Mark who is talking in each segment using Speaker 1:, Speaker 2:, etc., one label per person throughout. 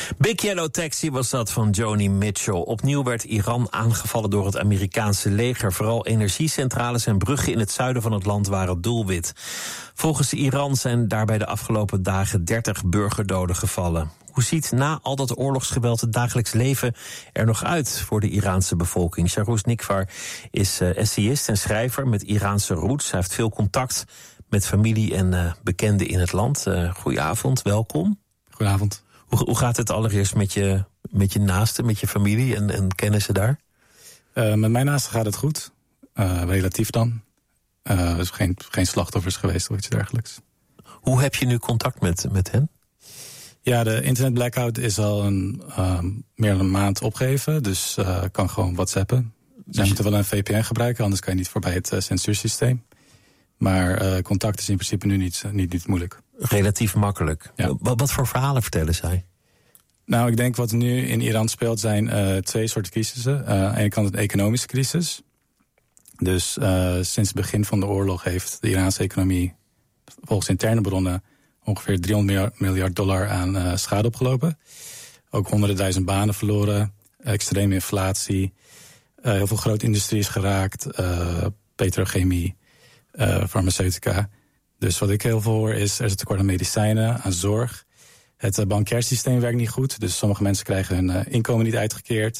Speaker 1: Big Yellow Taxi was dat van Joni Mitchell. Opnieuw werd Iran aangevallen door het Amerikaanse leger. Vooral energiecentrales en bruggen in het zuiden van het land waren doelwit. Volgens Iran zijn daarbij de afgelopen dagen 30 burgerdoden gevallen. Hoe ziet na al dat oorlogsgeweld het dagelijks leven er nog uit voor de Iraanse bevolking? Shahrooz Nikvar is essayist en schrijver met Iraanse roots. Hij heeft veel contact met familie en bekenden in het land. Goedenavond, welkom.
Speaker 2: Goedenavond.
Speaker 1: Hoe gaat het allereerst met je naasten, met je familie en kennissen daar?
Speaker 2: Met mijn naasten gaat het goed. Relatief dan. Er is geen slachtoffers geweest of iets dergelijks.
Speaker 1: Hoe heb je nu contact met hen?
Speaker 2: Ja, de internet blackout is al meer dan een maand opgegeven. Dus kan gewoon WhatsAppen. Zij moeten wel een VPN gebruiken, anders kan je niet voorbij het censuursysteem. Maar contact is in principe nu niet moeilijk.
Speaker 1: Relatief makkelijk. Ja. Wat voor verhalen vertellen zij?
Speaker 2: Nou, ik denk wat nu in Iran speelt zijn twee soorten crisissen. Aan de ene kant een economische crisis. Dus sinds het begin van de oorlog heeft de Iraanse economie volgens interne bronnen ongeveer $300 miljard aan schade opgelopen. Ook 100.000 banen verloren. Extreme inflatie. Heel veel grote industrie is geraakt. Petrochemie. Farmaceutica. Dus wat ik heel veel hoor is, er is een tekort aan medicijnen, aan zorg. Het bankair systeem werkt niet goed. Dus sommige mensen krijgen hun inkomen niet uitgekeerd.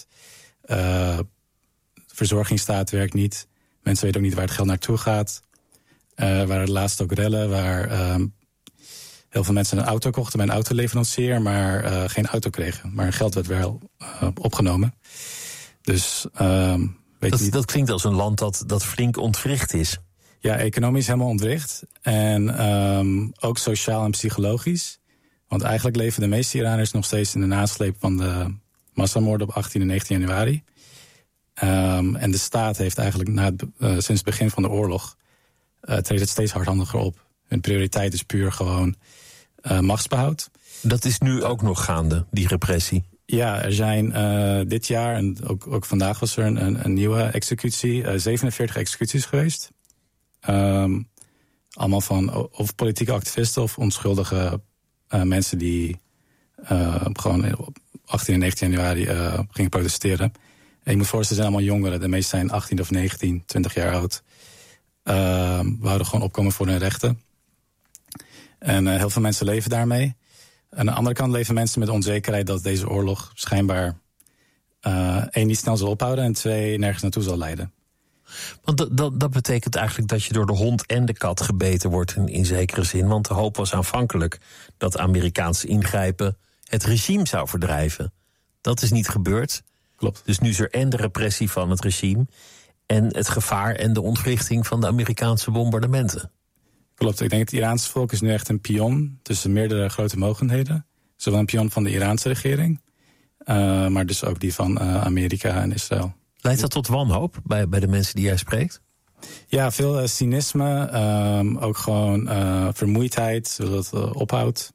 Speaker 2: Verzorgingsstaat werkt niet. Mensen weten ook niet waar het geld naartoe gaat. Waren laatst ook rellen waar heel veel mensen een auto kochten bij een autoleverancier, maar geen auto kregen. Maar hun geld werd wel opgenomen. Dus
Speaker 1: dat klinkt als een land dat flink ontwricht is.
Speaker 2: Ja, economisch helemaal ontwricht. En ook sociaal en psychologisch. Want eigenlijk leven de meeste Iraners nog steeds in de nasleep van de massamoorden op 18 en 19 januari. En de staat heeft eigenlijk sinds het begin van de oorlog treedt het steeds hardhandiger op. Hun prioriteit is puur gewoon machtsbehoud.
Speaker 1: Dat is nu ook nog gaande, die repressie?
Speaker 2: Ja, er zijn dit jaar, en ook vandaag was er een nieuwe executie, 47 executies geweest. Allemaal van of politieke activisten of onschuldige mensen die gewoon op 18 en 19 januari gingen protesteren. En je moet voorstellen, zijn allemaal jongeren. De meeste zijn 18 of 19, 20 jaar oud. Wouden gewoon opkomen voor hun rechten. En heel veel mensen leven daarmee. Aan de andere kant leven mensen met onzekerheid dat deze oorlog schijnbaar 1 niet snel zal ophouden en 2 nergens naartoe zal leiden.
Speaker 1: Want dat betekent eigenlijk dat je door de hond en de kat gebeten wordt in zekere zin. Want de hoop was aanvankelijk dat Amerikaans ingrijpen het regime zou verdrijven. Dat is niet gebeurd.
Speaker 2: Klopt.
Speaker 1: Dus nu is er en de repressie van het regime en het gevaar en de ontwrichting van de Amerikaanse bombardementen.
Speaker 2: Klopt, ik denk het Iraanse volk is nu echt een pion tussen meerdere grote mogendheden. Zowel een pion van de Iraanse regering, maar dus ook die van Amerika en Israël.
Speaker 1: Leidt dat tot wanhoop bij de mensen die jij spreekt?
Speaker 2: Ja, veel cynisme, ook gewoon vermoeidheid, zodat het ophoudt.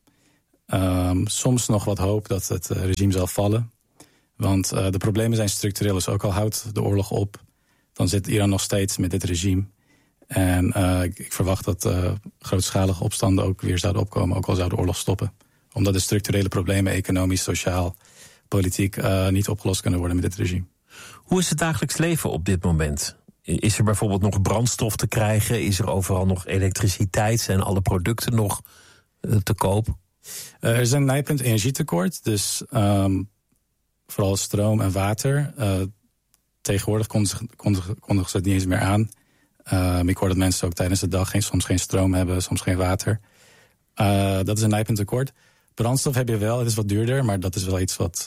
Speaker 2: Soms nog wat hoop dat het regime zal vallen. Want de problemen zijn structureel, dus ook al houdt de oorlog op, dan zit Iran nog steeds met dit regime. En ik verwacht dat grootschalige opstanden ook weer zouden opkomen, ook al zou de oorlog stoppen. Omdat de structurele problemen, economisch, sociaal, politiek, niet opgelost kunnen worden met dit regime.
Speaker 1: Hoe is het dagelijks leven op dit moment? Is er bijvoorbeeld nog brandstof te krijgen? Is er overal nog elektriciteit? Zijn alle producten nog te koop?
Speaker 2: Er is een nijpend energietekort, dus vooral stroom en water. Tegenwoordig kondigen ze het niet eens meer aan. Ik hoor dat mensen ook tijdens de dag soms geen stroom hebben, soms geen water. Dat is een nijpend tekort. Brandstof heb je wel, het is wat duurder, maar dat is wel iets wat...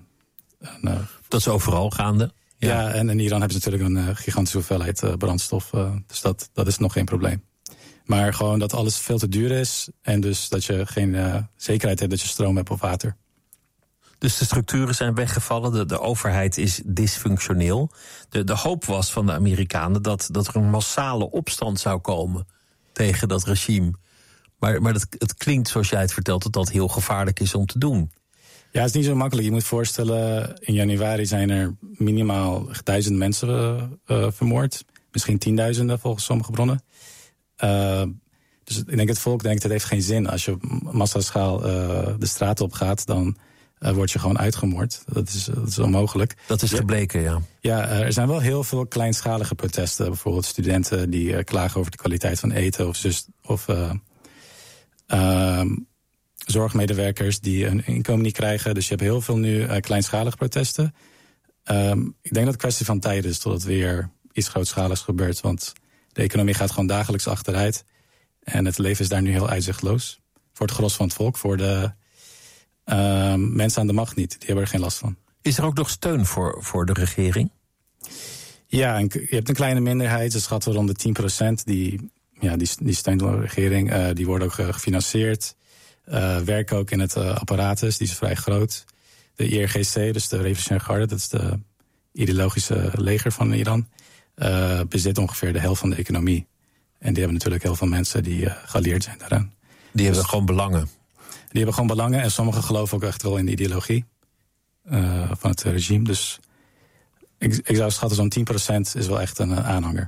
Speaker 1: dat is overal gaande?
Speaker 2: Ja, en in Iran hebben ze natuurlijk een gigantische hoeveelheid brandstof. Dus dat is nog geen probleem. Maar gewoon dat alles veel te duur is en dus dat je geen zekerheid hebt dat je stroom hebt of water.
Speaker 1: Dus de structuren zijn weggevallen, de overheid is dysfunctioneel. De hoop was van de Amerikanen dat er een massale opstand zou komen tegen dat regime. Maar het klinkt, zoals jij het vertelt, dat heel gevaarlijk is om te doen.
Speaker 2: Ja, het is niet zo makkelijk. Je moet voorstellen, in januari zijn er minimaal 1000 mensen vermoord. Misschien 10.000 volgens sommige bronnen. Dus ik denk het volk denkt, het heeft geen zin. Als je op massaschaal de straat op gaat, dan word je gewoon uitgemoord. Dat is onmogelijk.
Speaker 1: Dat is gebleken, ja.
Speaker 2: Ja, er zijn wel heel veel kleinschalige protesten. Bijvoorbeeld studenten die klagen over de kwaliteit van eten. Of zorgmedewerkers die een inkomen niet krijgen. Dus je hebt heel veel nu kleinschalige protesten. Ik denk dat het een kwestie van tijd is tot het weer iets grootschaligs gebeurt. Want de economie gaat gewoon dagelijks achteruit. En het leven is daar nu heel uitzichtloos. Voor het gros van het volk, voor de mensen aan de macht niet. Die hebben er geen last van. Is
Speaker 1: er ook nog steun voor de regering?
Speaker 2: Ja, je hebt een kleine minderheid. Ze schatten rond de 10%. Die steunt de regering. Die worden ook gefinancierd. Werken ook in het apparatus. Die is vrij groot. De IRGC, dus de Revolutionaire Garde, dat is de ideologische leger van Iran, bezit ongeveer de helft van de economie. En die hebben natuurlijk heel veel mensen die geallieerd zijn daaraan.
Speaker 1: Die hebben gewoon belangen.
Speaker 2: Die hebben gewoon belangen en sommigen geloven ook echt wel in de ideologie van het regime. Dus ik zou schatten zo'n 10% is wel echt een aanhanger.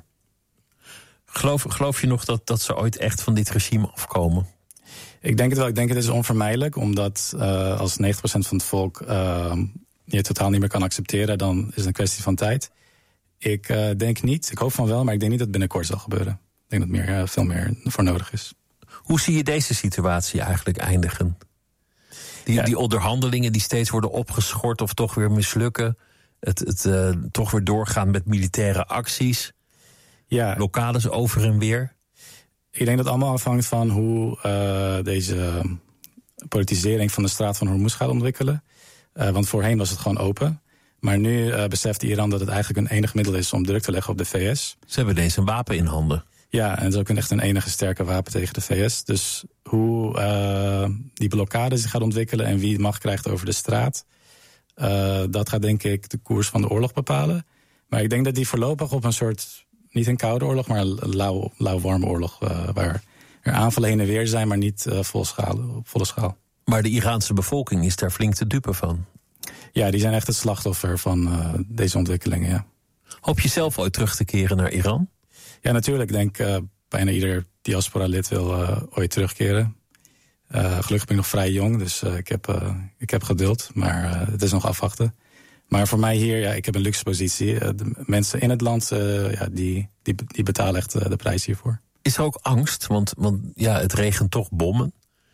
Speaker 1: Geloof je nog dat ze ooit echt van dit regime afkomen?
Speaker 2: Ik denk het wel. Ik denk het is onvermijdelijk. Omdat als 90% van het volk je totaal niet meer kan accepteren, dan is het een kwestie van tijd. Ik denk niet. Ik hoop van wel, maar ik denk niet dat het binnenkort zal gebeuren. Ik denk dat veel meer voor nodig is.
Speaker 1: Hoe zie je deze situatie eigenlijk eindigen? Die onderhandelingen die steeds worden opgeschort of toch weer mislukken. Het toch weer doorgaan met militaire acties.
Speaker 2: Ja.
Speaker 1: Blokkades over en weer.
Speaker 2: Ik denk dat het allemaal afhangt van hoe deze politisering van de straat van Hormuz gaat ontwikkelen. Want voorheen was het gewoon open. Maar nu beseft Iran dat het eigenlijk een enig middel is om druk te leggen op de VS.
Speaker 1: Ze hebben ineens een wapen in handen.
Speaker 2: Ja, en het is ook echt een enige sterke wapen tegen de VS. Dus hoe die blokkade zich gaat ontwikkelen en wie macht krijgt over de straat, dat gaat denk ik de koers van de oorlog bepalen. Maar ik denk dat die voorlopig op een soort, niet een koude oorlog, maar een lauw-warme oorlog, waar er aanvallen heen en weer zijn, maar niet op volle schaal.
Speaker 1: Maar de Iraanse bevolking is daar flink te dupe van.
Speaker 2: Ja, die zijn echt het slachtoffer van deze ontwikkelingen, ja.
Speaker 1: Hoop je zelf ooit terug te keren naar Iran?
Speaker 2: Ja, natuurlijk. Ik denk bijna ieder diaspora-lid wil ooit terugkeren. Gelukkig ben ik nog vrij jong, dus ik heb geduld. Maar het is nog afwachten. Maar voor mij hier, ik heb een luxe positie. De mensen in het land, die betalen echt de prijs hiervoor.
Speaker 1: Is er ook angst? Want het regent toch bommen?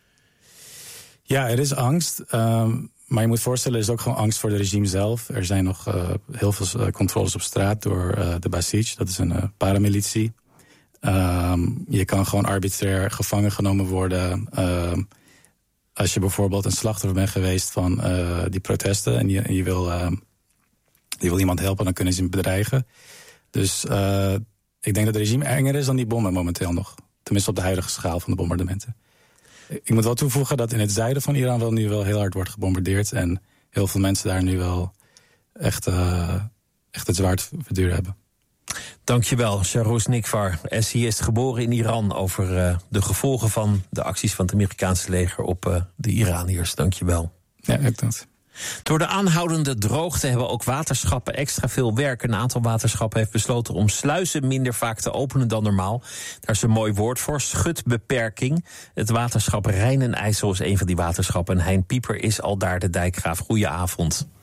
Speaker 2: Ja, er is angst. Maar je moet voorstellen, er is ook gewoon angst voor het regime zelf. Er zijn nog heel veel controles op straat door de Basij. Dat is een paramilitie. Je kan gewoon arbitrair gevangen genomen worden. Als je bijvoorbeeld een slachtoffer bent geweest van die protesten en je wil iemand helpen, dan kunnen ze hem bedreigen. Dus ik denk dat het regime enger is dan die bommen momenteel nog. Tenminste op de huidige schaal van de bombardementen. Ik moet wel toevoegen dat in het zuiden van Iran nu wel heel hard wordt gebombardeerd. En heel veel mensen daar nu wel echt het zwaar te verduren hebben.
Speaker 1: Dankjewel, Shahroz Nikvar, essayist geboren in Iran, over de gevolgen van de acties van het Amerikaanse leger op de Iraniërs. Dankjewel.
Speaker 2: Ja, bedankt.
Speaker 1: Door de aanhoudende droogte hebben ook waterschappen extra veel werk. Een aantal waterschappen heeft besloten om sluizen minder vaak te openen dan normaal. Daar is een mooi woord voor, schutbeperking. Het waterschap Rijn en IJssel is een van die waterschappen. En Hein Pieper is al daar de dijkgraaf. Goedenavond.